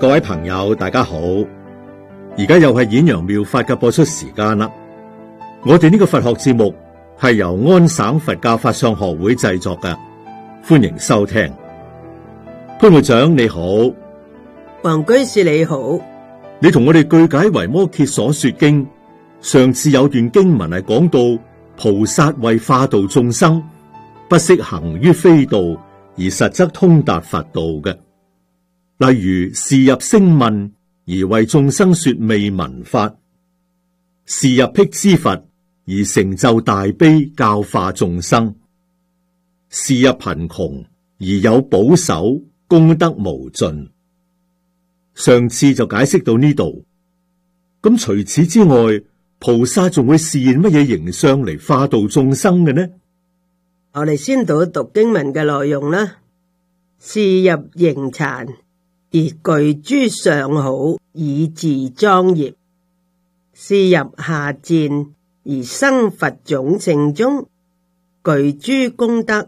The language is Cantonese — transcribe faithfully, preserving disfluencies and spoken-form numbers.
各位朋友，大家好！而家又係演揚妙法嘅播出時間啦。我哋呢個佛學節目係由安省佛教法相學會製作嘅，歡迎收聽。潘會長你好， 黃居士你好， 你同我哋句解維摩詰所說經。上次有段經文係講到菩薩為化度眾生，不惜行於非道，而實則通達佛道嘅。例如示入聲聞而為眾生說未聞法，示入辟支佛而成就大悲教化眾生，示入貧窮而有寶守功德無盡。上次就解釋到呢度，咁除此之外，菩薩仲會示現乜嘢形象嚟化度眾生嘅呢？ 我哋先讀讀經文嘅內容啦。示入形殘而具諸相好以自莊嚴，示入下賤而生佛種性中，具諸功德